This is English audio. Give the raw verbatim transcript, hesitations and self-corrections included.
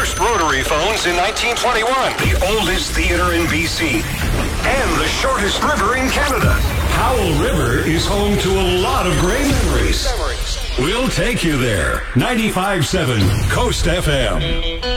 first rotary phones in nineteen twenty-one, the oldest theater in B C, and the shortest river in Canada. Howell River is home to a lot of great memories. We'll take you there. ninety-five point seven Coast F M.